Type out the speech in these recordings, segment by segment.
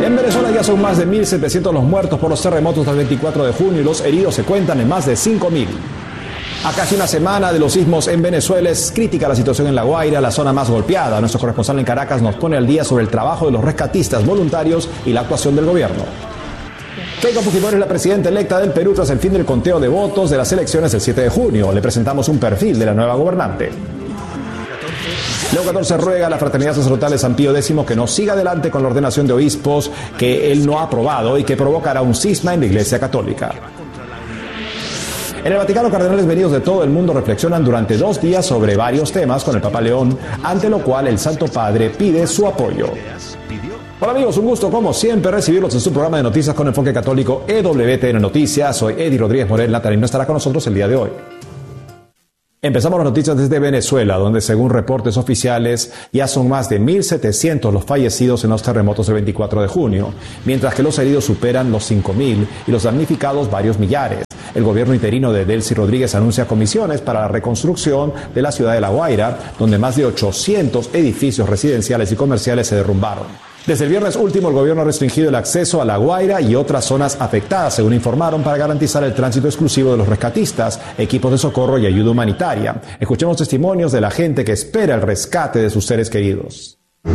En Venezuela ya son más de 1.700 los muertos por los terremotos del 24 de junio y los heridos se cuentan en más de 5.000. A casi una semana de los sismos en Venezuela es crítica la situación en La Guaira, la zona más golpeada. Nuestro corresponsal en Caracas nos pone al día sobre el trabajo de los rescatistas voluntarios y la actuación del gobierno. Keiko Fujimori es la presidenta electa del Perú tras el fin del conteo de votos de las elecciones del 7 de junio. Le presentamos un perfil de la nueva gobernante. Leo XIV ruega a la Fraternidad Sacerdotal de San Pío X que no siga adelante con la ordenación de obispos que él no ha aprobado y que provocará un cisma en la Iglesia Católica. En el Vaticano, cardenales venidos de todo el mundo reflexionan durante 2 días sobre varios temas con el Papa León, ante lo cual el Santo Padre pide su apoyo. Hola amigos, un gusto como siempre recibirlos en su programa de noticias con enfoque católico EWTN Noticias. Soy Eddie Rodríguez Morel, Natalín no estará con nosotros el día de hoy. Empezamos las noticias desde Venezuela, donde según reportes oficiales ya son más de 1.700 los fallecidos en los terremotos del 24 de junio, mientras que los heridos superan los 5.000 y los damnificados varios millares. El gobierno interino de Delcy Rodríguez anuncia comisiones para la reconstrucción de la ciudad de La Guaira, donde más de 800 edificios residenciales y comerciales se derrumbaron. Desde el viernes último, el gobierno ha restringido el acceso a La Guaira y otras zonas afectadas, según informaron, para garantizar el tránsito exclusivo de los rescatistas, equipos de socorro y ayuda humanitaria. Escuchemos testimonios de la gente que espera el rescate de sus seres queridos.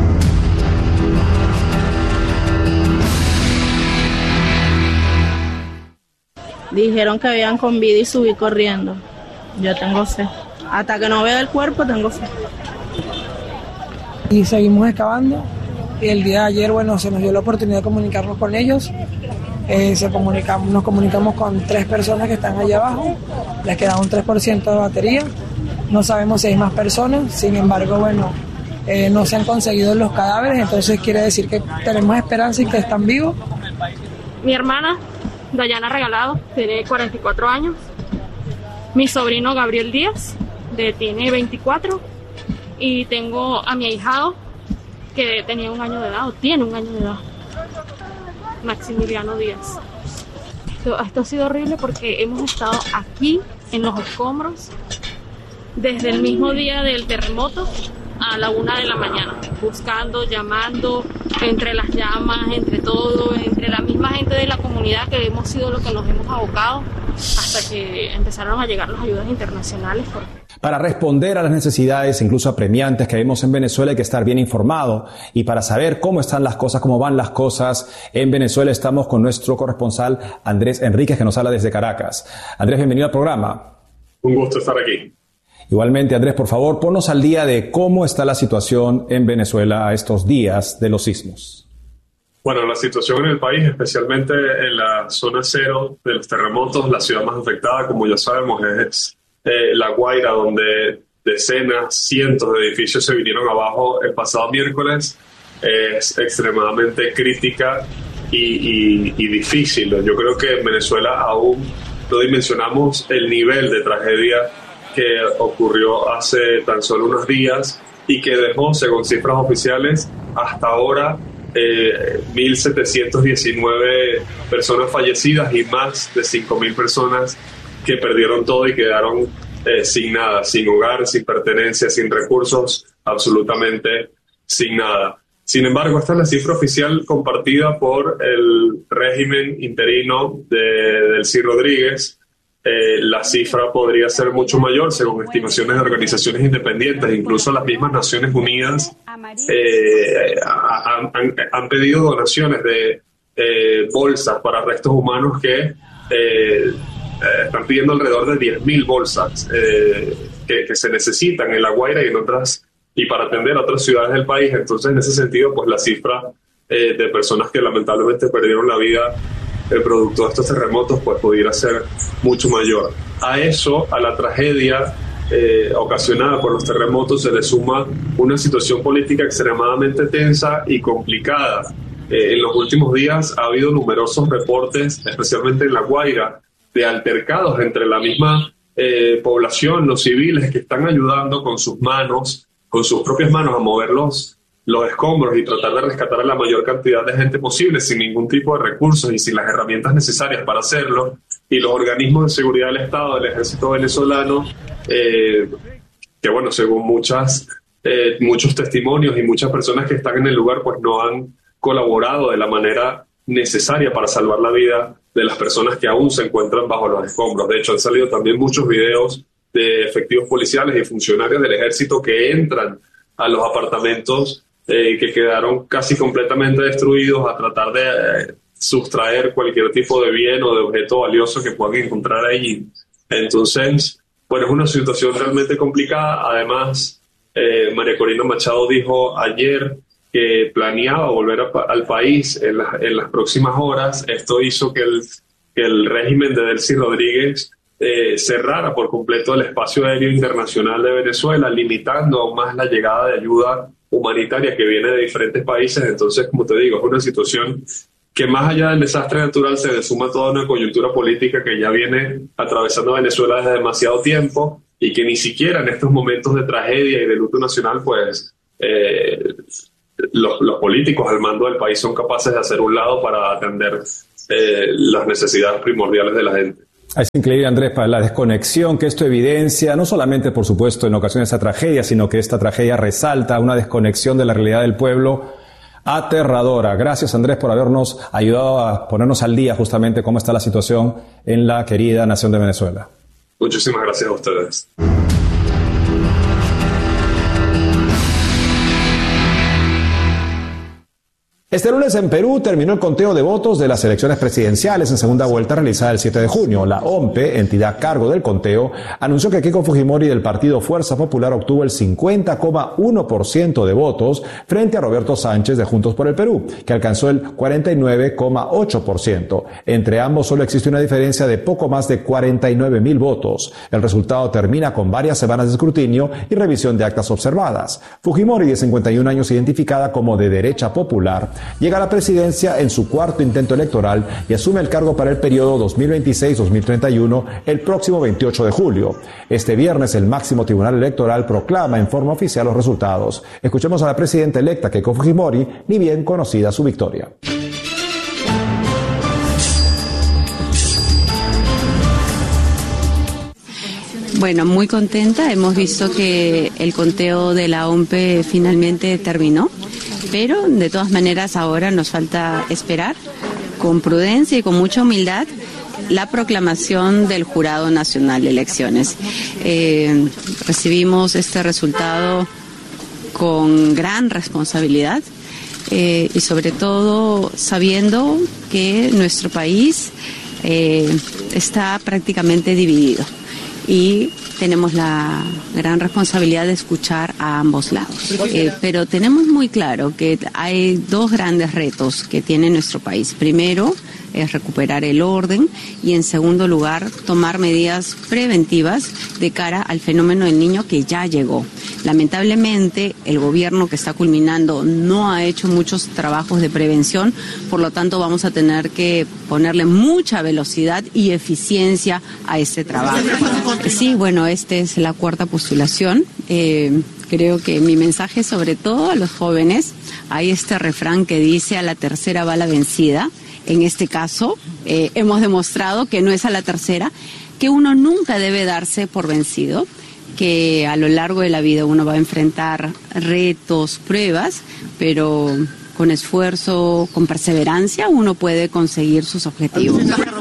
Dijeron que habían con vida y subí corriendo. Yo tengo fe. Hasta que no vea el cuerpo, tengo fe. Y seguimos excavando. Y el día de ayer, se nos dio la oportunidad de comunicarnos con ellos. Nos comunicamos con 3 personas que están allá abajo. Les queda un 3% de batería. No sabemos si hay más personas. Sin embargo, no se han conseguido los cadáveres. Entonces quiere decir que tenemos esperanza y que están vivos. Mi hermana, Dayana Regalado, tiene 44 años. Mi sobrino Gabriel Díaz, tiene 24. Y tengo a mi ahijado, que tenía 1 año de edad, o tiene 1 año de edad, Maximiliano Díaz. Esto ha sido horrible porque hemos estado aquí en los escombros desde el mismo día del terremoto a la 1 de la mañana, buscando, llamando, entre las llamas, entre todo, entre la misma gente de la comunidad que hemos sido los que nos hemos abocado hasta que empezaron a llegar las ayudas internacionales. Para responder a las necesidades, incluso apremiantes que vemos en Venezuela, hay que estar bien informado. Y para saber cómo están las cosas, cómo van las cosas en Venezuela, estamos con nuestro corresponsal Andrés Enríquez, que nos habla desde Caracas. Andrés, bienvenido al programa. Un gusto estar aquí. Igualmente, Andrés, por favor, ponnos al día de cómo está la situación en Venezuela a estos días de los sismos. Bueno, la situación en el país, especialmente en la zona cero de los terremotos, la ciudad más afectada, como ya sabemos, es La Guaira, donde decenas, cientos de edificios se vinieron abajo el pasado miércoles. Es extremadamente crítica y difícil. Yo creo que en Venezuela aún no dimensionamos el nivel de tragedia que ocurrió hace tan solo unos días y que dejó, según cifras oficiales, hasta ahora 1.719 personas fallecidas y más de 5.000 personas que perdieron todo y quedaron sin nada, sin hogar, sin pertenencia, sin recursos, absolutamente sin nada. Sin embargo, esta es la cifra oficial compartida por el régimen interino de Delcy Rodríguez. La cifra podría ser mucho mayor según estimaciones de organizaciones independientes. Incluso las mismas Naciones Unidas han pedido donaciones de bolsas para restos humanos que están pidiendo alrededor de 10.000 bolsas que se necesitan en La Guaira y en otras, y para atender a otras ciudades del país. Entonces, en ese sentido, pues la cifra de personas que lamentablemente perdieron la vida producto de estos terremotos, pues pudiera ser mucho mayor. A eso, a la tragedia ocasionada por los terremotos, se le suma una situación política extremadamente tensa y complicada. En los últimos días ha habido numerosos reportes, especialmente en La Guaira, de altercados entre la misma población, los civiles que están ayudando con sus manos, con sus propias manos, a mover los escombros y tratar de rescatar a la mayor cantidad de gente posible sin ningún tipo de recursos y sin las herramientas necesarias para hacerlo. Y los organismos de seguridad del Estado, del Ejército venezolano, que según muchos testimonios y muchas personas que están en el lugar, pues no han colaborado de la manera necesaria para salvar la vida de las personas que aún se encuentran bajo los escombros. De hecho, han salido también muchos videos de efectivos policiales y funcionarios del ejército que entran a los apartamentos que quedaron casi completamente destruidos a tratar de sustraer cualquier tipo de bien o de objeto valioso que puedan encontrar allí. Entonces, bueno, es una situación realmente complicada. Además, María Corina Machado dijo ayer que planeaba volver al país en las próximas horas. Esto hizo que el régimen de Delcy Rodríguez cerrara por completo el espacio aéreo internacional de Venezuela, limitando aún más la llegada de ayuda humanitaria que viene de diferentes países. Entonces, como te digo, es una situación que más allá del desastre natural se le suma toda una coyuntura política que ya viene atravesando Venezuela desde demasiado tiempo y que ni siquiera en estos momentos de tragedia y de luto nacional, pues los políticos al mando del país son capaces de hacer un lado para atender las necesidades primordiales de la gente. Es increíble, Andrés, para la desconexión que esto evidencia, no solamente, por supuesto, en ocasiones esta tragedia, sino que esta tragedia resalta una desconexión de la realidad del pueblo aterradora. Gracias, Andrés, por habernos ayudado a ponernos al día justamente cómo está la situación en la querida nación de Venezuela. Muchísimas gracias a ustedes. Este lunes en Perú terminó el conteo de votos de las elecciones presidenciales en segunda vuelta realizada el 7 de junio. La OMPE, entidad a cargo del conteo, anunció que Keiko Fujimori del partido Fuerza Popular obtuvo el 50,1% de votos frente a Roberto Sánchez de Juntos por el Perú, que alcanzó el 49,8%. Entre ambos solo existe una diferencia de poco más de 49,000 votos. El resultado termina con varias semanas de escrutinio y revisión de actas observadas. Fujimori, de 51 años, identificada como de derecha popular, llega a la presidencia en su cuarto intento electoral y asume el cargo para el periodo 2026-2031 el próximo 28 de julio. Este viernes el máximo tribunal electoral proclama en forma oficial los resultados. Escuchemos a la presidenta electa Keiko Fujimori, ni bien conocida su victoria. Bueno, muy contenta. Hemos visto que el conteo de la OMPE finalmente terminó, pero de todas maneras ahora nos falta esperar con prudencia y con mucha humildad la proclamación del Jurado Nacional de Elecciones. Recibimos este resultado con gran responsabilidad y sobre todo sabiendo que nuestro país está prácticamente dividido. Y tenemos la gran responsabilidad de escuchar a ambos lados. Pero tenemos muy claro que hay dos grandes retos que tiene nuestro país. Primero, es recuperar el orden y en segundo lugar, tomar medidas preventivas de cara al fenómeno del niño que ya llegó. Lamentablemente, el gobierno que está culminando no ha hecho muchos trabajos de prevención, por lo tanto vamos a tener que ponerle mucha velocidad y eficiencia a este trabajo. Sí, bueno, esta es la cuarta postulación. Creo que mi mensaje, sobre todo a los jóvenes, hay este refrán que dice: a la tercera va la vencida. En este caso, hemos demostrado que no es a la tercera, que uno nunca debe darse por vencido, que a lo largo de la vida uno va a enfrentar retos, pruebas, pero con esfuerzo, con perseverancia, uno puede conseguir sus objetivos.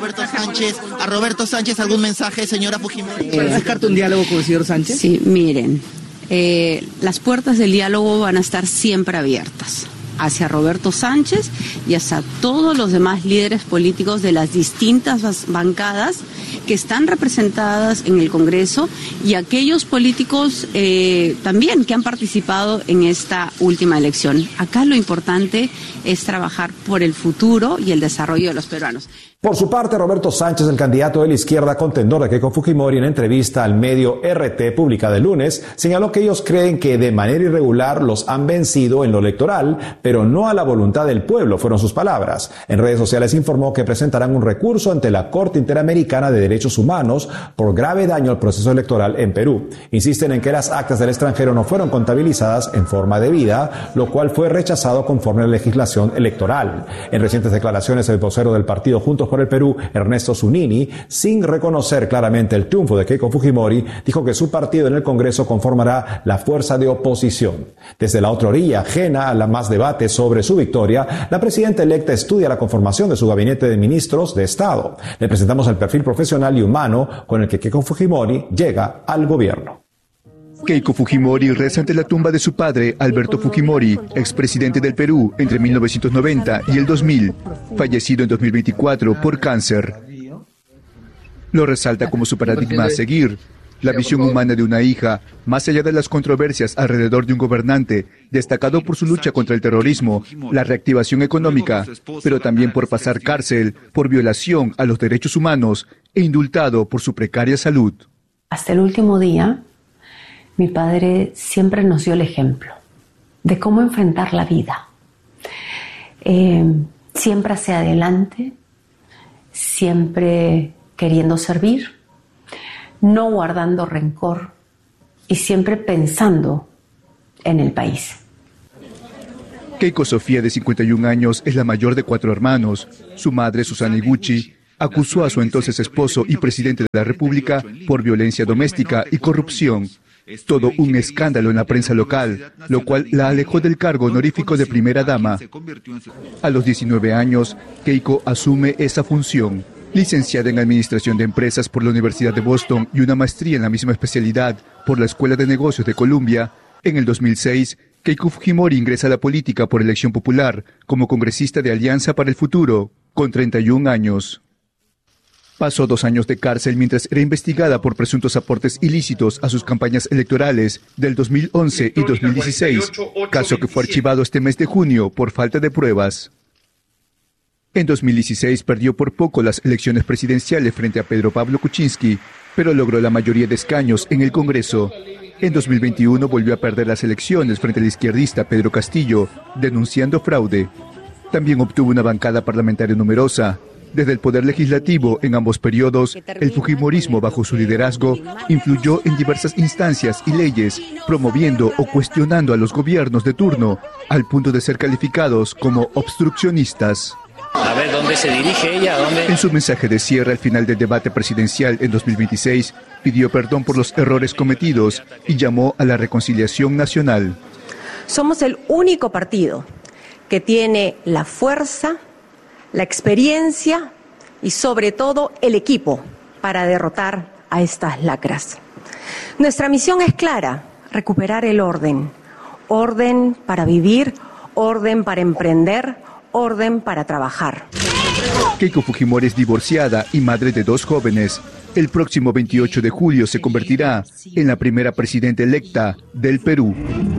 ¿A Roberto Sánchez algún mensaje, señora Fujimori? ¿Para descartar un diálogo con el señor Sánchez? Sí, miren, las puertas del diálogo van a estar siempre abiertas hacia Roberto Sánchez y hacia todos los demás líderes políticos de las distintas bancadas que están representadas en el Congreso y aquellos políticos también que han participado en esta última elección. Acá lo importante es trabajar por el futuro y el desarrollo de los peruanos. Por su parte, Roberto Sánchez, el candidato de la izquierda contendor de Keiko Fujimori, en entrevista al medio RT publicada el lunes, señaló que ellos creen que de manera irregular los han vencido en lo electoral, pero no a la voluntad del pueblo, fueron sus palabras. En redes sociales informó que presentarán un recurso ante la Corte Interamericana de Derechos Humanos por grave daño al proceso electoral en Perú. Insisten en que las actas del extranjero no fueron contabilizadas en forma debida, lo cual fue rechazado conforme a la legislación electoral. En recientes declaraciones, el vocero del partido Juntos por por el Perú, Ernesto Zunini, sin reconocer claramente el triunfo de Keiko Fujimori, dijo que su partido en el Congreso conformará la fuerza de oposición. Desde la otra orilla, ajena a la más debate sobre su victoria, la presidenta electa estudia la conformación de su gabinete de ministros de Estado. Le presentamos el perfil profesional y humano con el que Keiko Fujimori llega al gobierno. Keiko Fujimori reza ante la tumba de su padre, Alberto Fujimori, expresidente del Perú entre 1990 y el 2000, fallecido en 2024 por cáncer. Lo resalta como su paradigma a seguir, la visión humana de una hija, más allá de las controversias alrededor de un gobernante, destacado por su lucha contra el terrorismo, la reactivación económica, pero también por pasar cárcel, por violación a los derechos humanos e indultado por su precaria salud. Hasta el último día, mi padre siempre nos dio el ejemplo de cómo enfrentar la vida. Siempre hacia adelante, siempre queriendo servir, no guardando rencor y siempre pensando en el país. Keiko Sofía, de 51 años, es la mayor de 4 hermanos. Su madre, Susana Iguchi, acusó a su entonces esposo y presidente de la República por violencia doméstica y corrupción. Todo un escándalo en la prensa local, lo cual la alejó del cargo honorífico de primera dama. A los 19 años, Keiko asume esa función. Licenciada en Administración de Empresas por la Universidad de Boston y una maestría en la misma especialidad por la Escuela de Negocios de Columbia, en el 2006, Keiko Fujimori ingresa a la política por elección popular como congresista de Alianza para el Futuro, con 31 años. Pasó 2 años de cárcel mientras era investigada por presuntos aportes ilícitos a sus campañas electorales del 2011 y 2016, caso que fue archivado este mes de junio por falta de pruebas. En 2016 perdió por poco las elecciones presidenciales frente a Pedro Pablo Kuczynski, pero logró la mayoría de escaños en el Congreso. En 2021 volvió a perder las elecciones frente al izquierdista Pedro Castillo, denunciando fraude. También obtuvo una bancada parlamentaria numerosa. Desde el poder legislativo en ambos periodos, el fujimorismo bajo su liderazgo influyó en diversas instancias y leyes, promoviendo o cuestionando a los gobiernos de turno, al punto de ser calificados como obstruccionistas. A ver, ¿dónde se dirige ella? ¿Dónde? En su mensaje de cierre al final del debate presidencial en 2026, pidió perdón por los errores cometidos y llamó a la reconciliación nacional. Somos el único partido que tiene la fuerza, la experiencia y sobre todo el equipo para derrotar a estas lacras. Nuestra misión es clara: recuperar el orden. Orden para vivir, orden para emprender, orden para trabajar. Keiko Fujimori es divorciada y madre de 2 jóvenes. El próximo 28 de julio se convertirá en la primera presidenta electa del Perú.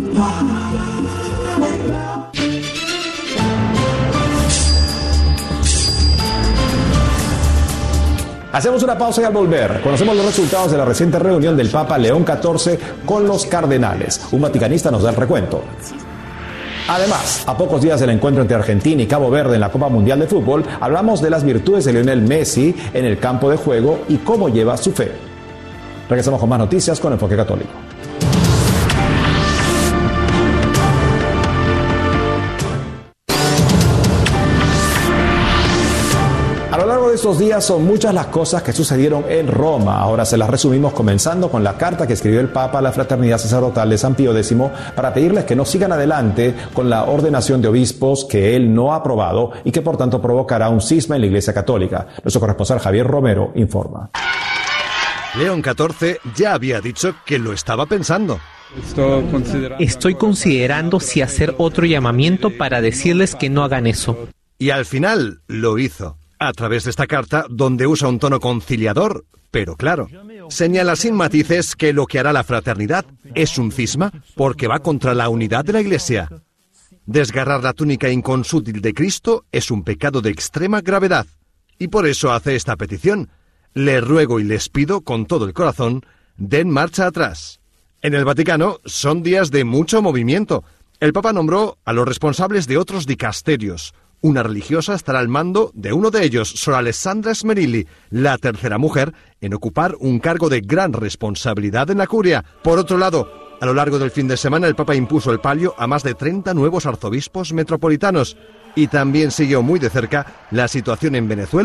Hacemos una pausa y al volver conocemos los resultados de la reciente reunión del Papa León XIV con los cardenales. Un vaticanista nos da el recuento. Además, a pocos días del encuentro entre Argentina y Cabo Verde en la Copa Mundial de Fútbol, hablamos de las virtudes de Lionel Messi en el campo de juego y cómo lleva su fe. Regresamos con más noticias con Enfoque Católico. A lo largo de estos días son muchas las cosas que sucedieron en Roma. Ahora se las resumimos comenzando con la carta que escribió el Papa a la Fraternidad Sacerdotal de San Pío X para pedirles que no sigan adelante con la ordenación de obispos que él no ha aprobado y que por tanto provocará un cisma en la Iglesia Católica. Nuestro corresponsal Javier Romero informa. León XIV ya había dicho que lo estaba pensando. Estoy considerando si hacer otro llamamiento para decirles que no hagan eso. Y al final lo hizo. A través de esta carta, donde usa un tono conciliador, pero claro, señala sin matices que lo que hará la fraternidad es un cisma porque va contra la unidad de la Iglesia. Desgarrar la túnica inconsútil de Cristo es un pecado de extrema gravedad, y por eso hace esta petición. Les ruego y les pido con todo el corazón, den marcha atrás. En el Vaticano son días de mucho movimiento. El Papa nombró a los responsables de otros dicasterios. Una religiosa estará al mando de uno de ellos, Sor Alessandra Smerilli, la tercera mujer en ocupar un cargo de gran responsabilidad en la curia. Por otro lado, a lo largo del fin de semana el Papa impuso el palio a más de 30 nuevos arzobispos metropolitanos y también siguió muy de cerca la situación en Venezuela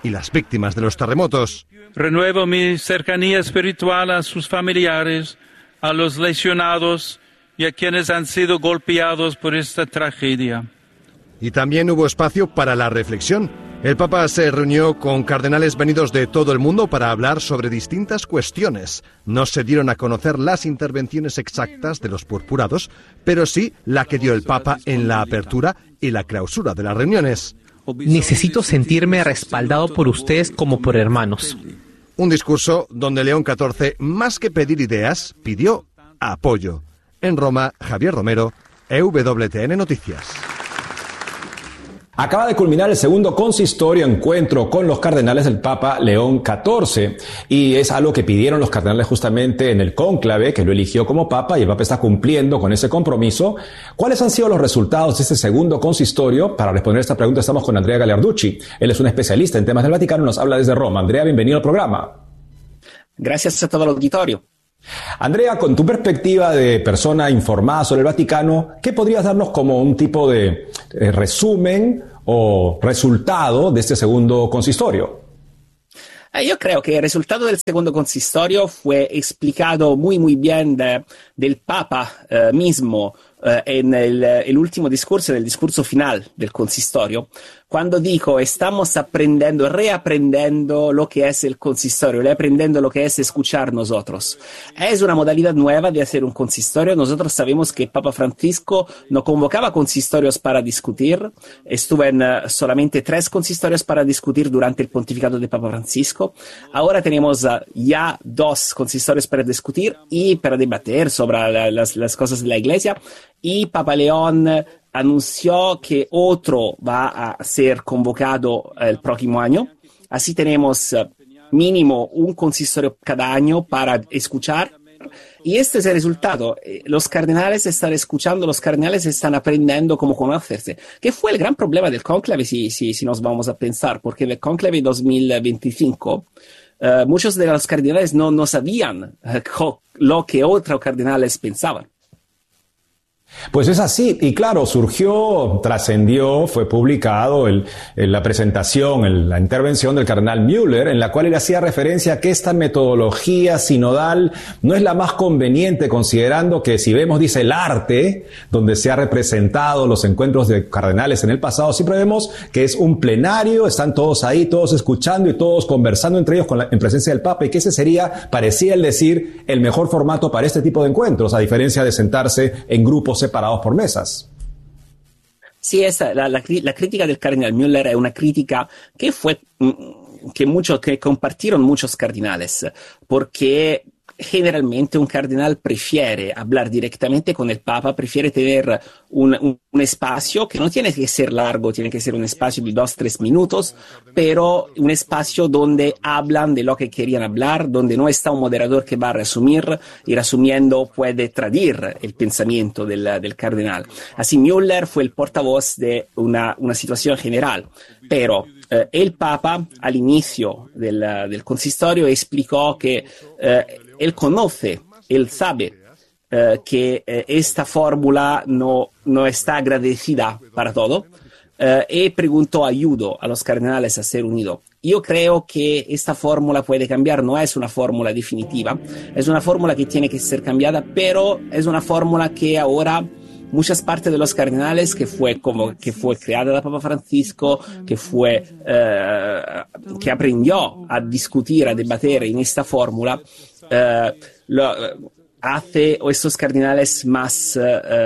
y las víctimas de los terremotos. Renuevo mi cercanía espiritual a sus familiares, a los lesionados y a quienes han sido golpeados por esta tragedia. Y también hubo espacio para la reflexión. El Papa se reunió con cardenales venidos de todo el mundo para hablar sobre distintas cuestiones. No se dieron a conocer las intervenciones exactas de los purpurados, pero sí la que dio el Papa en la apertura y la clausura de las reuniones. Necesito sentirme respaldado por ustedes como por hermanos. Un discurso donde León XIV, más que pedir ideas, pidió apoyo. En Roma, Javier Romero, EWTN Noticias. Acaba de culminar el segundo consistorio encuentro con los cardenales del Papa León XIV y es algo que pidieron los cardenales justamente en el cónclave que lo eligió como Papa y el Papa está cumpliendo con ese compromiso. ¿Cuáles han sido los resultados de este segundo consistorio? Para responder esta pregunta estamos con Andrea Gagliarducci. Él es un especialista en temas del Vaticano y nos habla desde Roma. Andrea, bienvenido al programa. Gracias a todo el auditorio. Andrea, con tu perspectiva de persona informada sobre el Vaticano, ¿qué podrías darnos como un tipo de resumen o resultado de este segundo consistorio? Yo creo que el resultado del segundo consistorio fue explicado muy bien del Papa mismo en el último discurso, el discurso final del consistorio, cuando dijo: estamos aprendiendo, reaprendiendo lo que es el consistorio, reaprendiendo lo que es escuchar nosotros. Es una modalidad nueva de hacer un consistorio. Nosotros sabemos que Papa Francisco no convocaba consistorios para discutir. Estuvo en solamente 3 consistorios para discutir durante el pontificado de Papa Francisco. Ahora tenemos ya 2 consistorios para discutir y para debatir sobre las cosas de la Iglesia. Y Papa León anunció que otro va a ser convocado el próximo año. Así tenemos mínimo un consistorio cada año para escuchar. Y este es el resultado. Los cardenales están escuchando, los cardenales están aprendiendo cómo conocerse, que fue el gran problema del cónclave, si nos vamos a pensar, porque en el cónclave 2025 muchos de los cardenales no sabían lo que otros cardenales pensaban. Pues es así, y claro, surgió, trascendió, fue publicado la presentación, la intervención del cardenal Müller, en la cual él hacía referencia a que esta metodología sinodal no es la más conveniente, considerando que si vemos, dice, el arte, donde se ha representado los encuentros de cardenales en el pasado, siempre vemos que es un plenario, están todos ahí, todos escuchando y todos conversando entre ellos en presencia del Papa, y que ese sería, parecía el decir, el mejor formato para este tipo de encuentros, a diferencia de sentarse en grupos separados por mesas. Sí, la crítica del cardenal Müller es una crítica que compartieron muchos cardenales, porque generalmente un cardenal prefiere hablar directamente con el Papa, prefiere tener un espacio que no tiene que ser largo, tiene que ser un espacio de 2-3 minutos, pero un espacio donde hablan de lo que querían hablar, donde no está un moderador que va a resumir y resumiendo puede tradir el pensamiento del cardenal. Así Müller fue el portavoz de una situación general, pero el Papa al inicio del consistorio explicó que él conoce, él sabe que esta fórmula no está agradecida para todo y preguntó ayuda a los cardenales a ser unidos. Yo creo que esta fórmula puede cambiar, no es una fórmula definitiva, es una fórmula que tiene que ser cambiada, pero es una fórmula que ahora muchas partes de los cardenales que fue creada de Papa Francisco, que aprendió a discutir, a debatir en esta fórmula, hace a estos cardenales más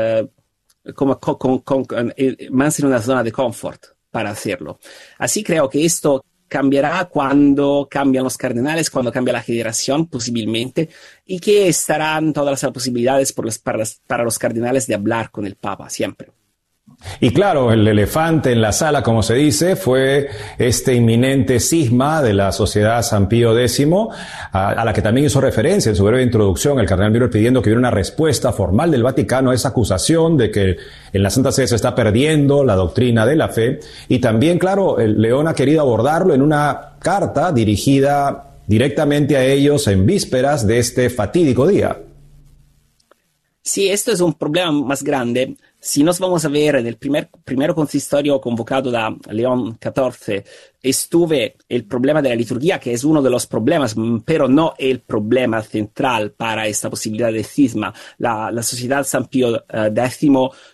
más en una zona de confort para hacerlo. Así creo que esto cambiará cuando cambian los cardenales, cuando cambia la generación posiblemente, y que estarán todas las posibilidades para los cardenales de hablar con el Papa siempre. Y claro, el elefante en la sala, como se dice, fue este inminente cisma de la Sociedad San Pío X, a la que también hizo referencia en su breve introducción el cardenal Müller, pidiendo que hubiera una respuesta formal del Vaticano a esa acusación de que en la Santa Sede se está perdiendo la doctrina de la fe. Y también, claro, el León ha querido abordarlo en una carta dirigida directamente a ellos en vísperas de este fatídico día. Sí, esto es un problema más grande, si nos vamos a ver en el primero consistorio convocado da León XIV, estuve el problema de la liturgia, que es uno de los problemas, pero no el problema central para esta posibilidad de cisma. La Sociedad San Pío X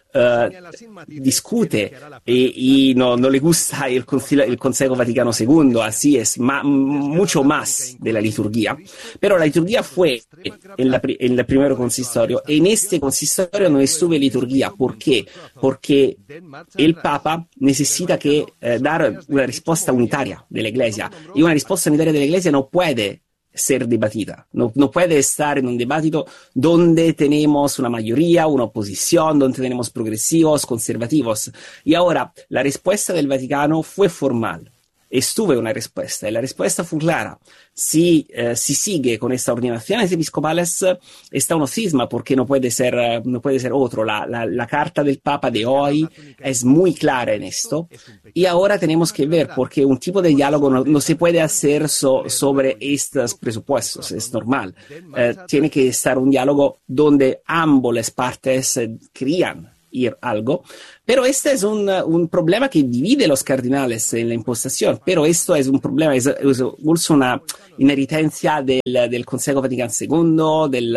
discute y no le gusta el Consejo Vaticano II, así es, mucho más de la liturgia. Pero la liturgia fue en el primer consistorio. En este consistorio no estuve liturgia. ¿Por qué? Porque el Papa necesita dar una respuesta unitaria de la Iglesia, y una respuesta unitaria de la Iglesia no puede ser debatida, no puede estar en un debate donde tenemos una mayoría, una oposición, donde tenemos progresivos, conservativos. Y ahora la respuesta del Vaticano fue formal. Estuve una respuesta y la respuesta fue clara. Si sigue con estas ordenaciones episcopales, está un cisma, porque no puede ser otro. La carta del Papa de hoy es muy clara en esto, y ahora tenemos que ver, porque un tipo de diálogo no se puede hacer sobre estos presupuestos, es normal. Tiene que estar un diálogo donde ambas las partes querían ir algo, pero este es un problema que divide los cardinales en la impostación, pero esto es un problema, es una inherencia del Consejo Vaticano II,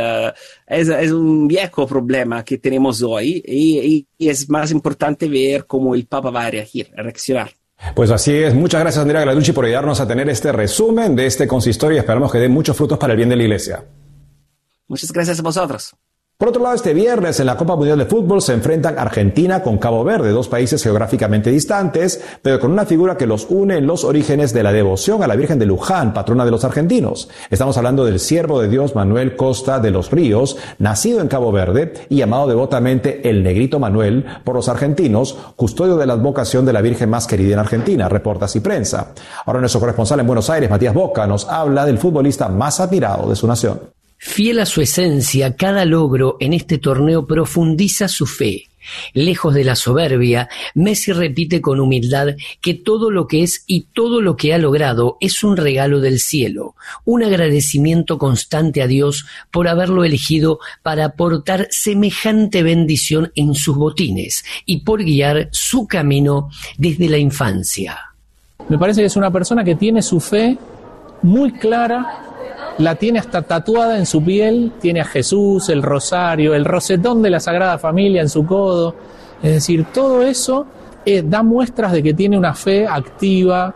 es un viejo problema que tenemos hoy, y es más importante ver cómo el Papa va a reaccionar. Pues así es. Muchas gracias, Andrea Gladucci, por ayudarnos a tener este resumen de este consistorio, y esperamos que dé muchos frutos para el bien de la Iglesia. Muchas gracias a vosotros. Por otro lado, este viernes en la Copa Mundial de Fútbol se enfrentan Argentina con Cabo Verde, dos países geográficamente distantes, pero con una figura que los une en los orígenes de la devoción a la Virgen de Luján, patrona de los argentinos. Estamos hablando del siervo de Dios Manuel Costa de los Ríos, nacido en Cabo Verde y llamado devotamente el Negrito Manuel por los argentinos, custodio de la advocación de la Virgen más querida en Argentina, reporta Así Prensa. Ahora nuestro corresponsal en Buenos Aires, Matías Boca, nos habla del futbolista más admirado de su nación. Fiel a su esencia, cada logro en este torneo profundiza su fe. Lejos de la soberbia, Messi repite con humildad que todo lo que es y todo lo que ha logrado es un regalo del cielo, un agradecimiento constante a Dios por haberlo elegido para aportar semejante bendición en sus botines y por guiar su camino desde la infancia. Me parece que es una persona que tiene su fe muy clara, la tiene hasta tatuada en su piel, tiene a Jesús, el rosario, el rosetón de la Sagrada Familia en su codo. Es decir, todo eso da muestras de que tiene una fe activa,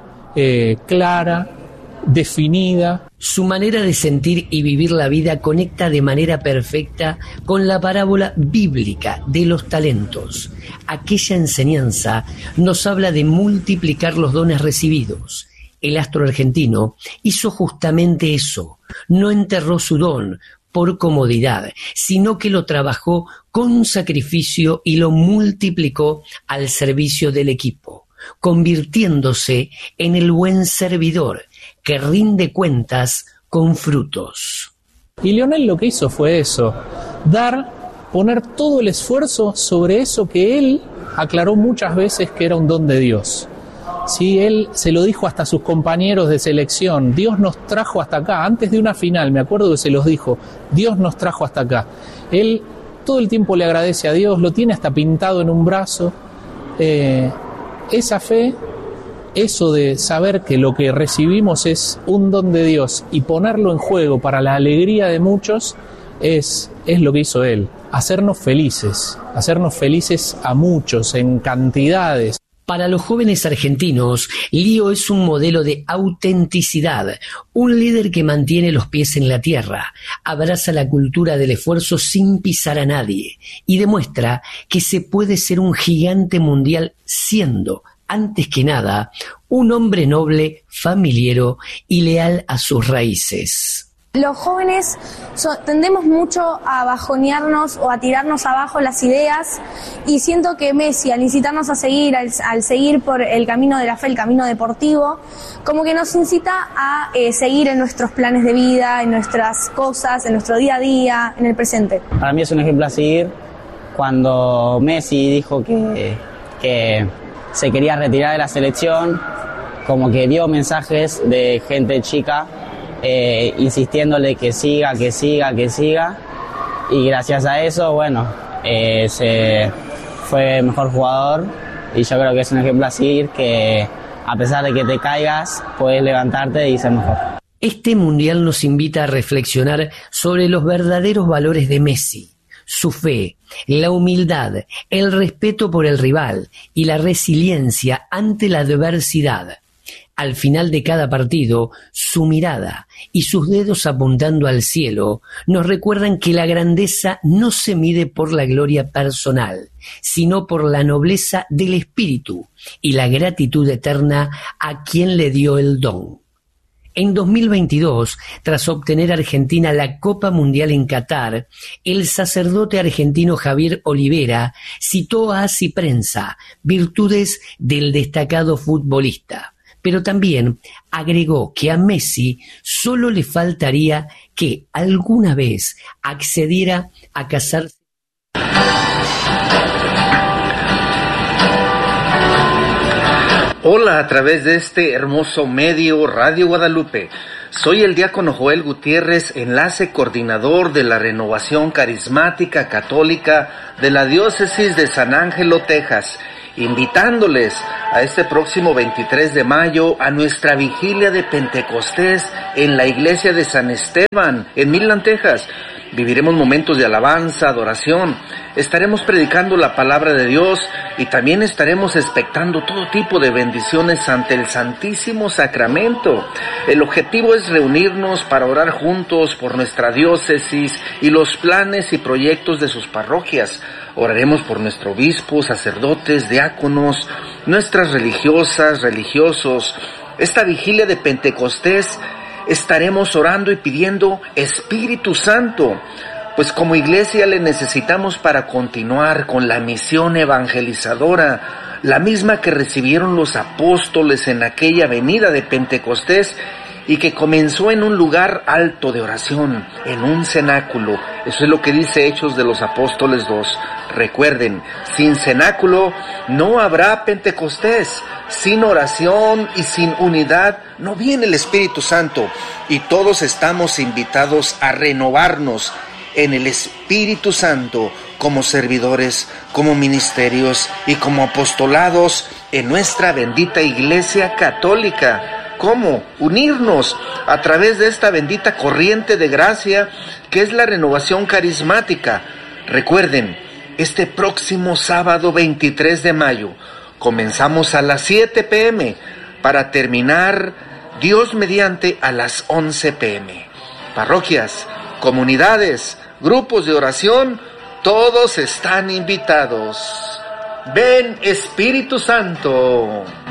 clara, definida. Su manera de sentir y vivir la vida conecta de manera perfecta con la parábola bíblica de los talentos. Aquella enseñanza nos habla de multiplicar los dones recibidos. El astro argentino hizo justamente eso, no enterró su don por comodidad, sino que lo trabajó con sacrificio y lo multiplicó al servicio del equipo, convirtiéndose en el buen servidor que rinde cuentas con frutos. Y Lionel lo que hizo fue eso, poner todo el esfuerzo sobre eso que él aclaró muchas veces que era un don de Dios. Sí, él se lo dijo hasta a sus compañeros de selección, Dios nos trajo hasta acá, antes de una final, me acuerdo que se los dijo, Dios nos trajo hasta acá. Él todo el tiempo le agradece a Dios, lo tiene hasta pintado en un brazo. Esa fe, eso de saber que lo que recibimos es un don de Dios y ponerlo en juego para la alegría de muchos, es lo que hizo él, hacernos felices a muchos, en cantidades. Para los jóvenes argentinos, Lío es un modelo de autenticidad, un líder que mantiene los pies en la tierra, abraza la cultura del esfuerzo sin pisar a nadie y demuestra que se puede ser un gigante mundial siendo, antes que nada, un hombre noble, familiero y leal a sus raíces. Los jóvenes tendemos mucho a bajonearnos o a tirarnos abajo las ideas, y siento que Messi, al incitarnos a seguir, al seguir por el camino de la fe, el camino deportivo, como que nos incita a seguir en nuestros planes de vida, en nuestras cosas, en nuestro día a día, en el presente. Para mí es un ejemplo a seguir. Cuando Messi dijo que se quería retirar de la selección, como que dio mensajes de gente chica insistiéndole que siga, y gracias a eso, bueno, se fue mejor jugador y yo creo que es un ejemplo a seguir, que a pesar de que te caigas, puedes levantarte y ser mejor. Este mundial nos invita a reflexionar sobre los verdaderos valores de Messi, su fe, la humildad, el respeto por el rival y la resiliencia ante la adversidad. Al final de cada partido, su mirada y sus dedos apuntando al cielo nos recuerdan que la grandeza no se mide por la gloria personal, sino por la nobleza del espíritu y la gratitud eterna a quien le dio el don. En 2022, tras obtener Argentina la Copa Mundial en Qatar, el sacerdote argentino Javier Olivera citó a Así Prensa virtudes del destacado futbolista, pero también agregó que a Messi solo le faltaría que alguna vez accediera a casarse. Hola, a través de este hermoso medio Radio Guadalupe. Soy el diácono Joel Gutiérrez, enlace coordinador de la Renovación Carismática Católica de la Diócesis de San Ángelo, Texas, invitándoles a este próximo 23 de mayo a nuestra vigilia de Pentecostés en la iglesia de San Esteban, en Midland, Texas. Viviremos momentos de alabanza, adoración, estaremos predicando la palabra de Dios y también estaremos expectando todo tipo de bendiciones ante el Santísimo Sacramento. El objetivo es reunirnos para orar juntos por nuestra diócesis y los planes y proyectos de sus parroquias. Oraremos por nuestro obispo, sacerdotes, diáconos, nuestras religiosas, religiosos. Esta vigilia de Pentecostés estaremos orando y pidiendo Espíritu Santo, pues como iglesia le necesitamos para continuar con la misión evangelizadora, la misma que recibieron los apóstoles en aquella venida de Pentecostés y que comenzó en un lugar alto de oración, en un cenáculo. Eso es lo que dice Hechos de los Apóstoles 2. Recuerden, sin cenáculo no habrá Pentecostés. Sin oración y sin unidad no viene el Espíritu Santo. Y todos estamos invitados a renovarnos en el Espíritu Santo como servidores, como ministerios y como apostolados en nuestra bendita Iglesia Católica. ¿Cómo? Unirnos a través de esta bendita corriente de gracia que es la renovación carismática. Recuerden, este próximo sábado 23 de mayo comenzamos a las 7 p.m. para terminar, Dios mediante, a las 11 p.m. Parroquias, comunidades, grupos de oración, todos están invitados. Ven, Espíritu Santo.